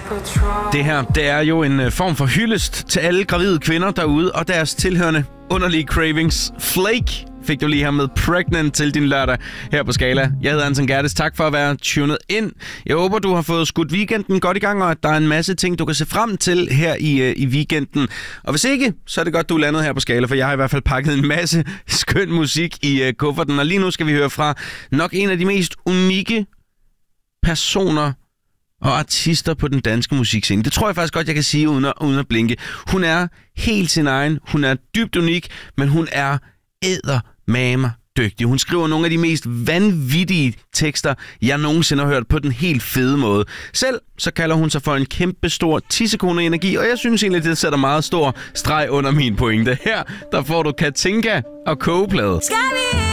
Det her, det er jo en form for hyldest til alle gravide kvinder derude og deres tilhørende underlige cravings. Flake fik du lige her med Pregnant til din lørdag her på Skala. Jeg hedder Anton Gerdes. Tak for at være tunet ind. Jeg håber, du har fået skudt weekenden godt i gang, og at der er en masse ting, du kan se frem til her i weekenden. Og hvis ikke, så er det godt, du er landet her på Skala, for jeg har i hvert fald pakket en masse skøn musik i kufferten. Og lige nu skal vi høre fra nok en af de mest unikke personer og artister på den danske musikscene. Det tror jeg faktisk godt, jeg kan sige uden at blinke. Hun er helt sin egen. Hun er dybt unik, men hun er eddermame dygtig. Hun skriver nogle af de mest vanvittige tekster, jeg nogensinde har hørt på den helt fede måde. Selv så kalder hun sig for en kæmpe stor tissekone energi, og jeg synes egentlig, det sætter meget stor streg under min pointe. Her, der får du Katinka og Kogeplade.